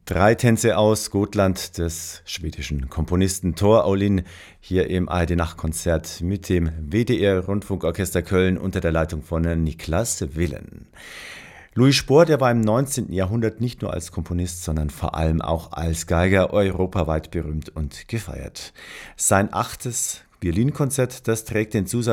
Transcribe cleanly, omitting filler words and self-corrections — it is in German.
Drei Tänze aus Gotland des schwedischen Komponisten Tor Aulin hier im ARD-Nachtkonzert mit dem WDR-Rundfunkorchester Köln unter der Leitung von Niklas Willen. Louis Spohr, der war im 19. Jahrhundert nicht nur als Komponist, sondern vor allem auch als Geiger europaweit berühmt und gefeiert. Sein 8. Violinkonzert, das trägt den Zusatz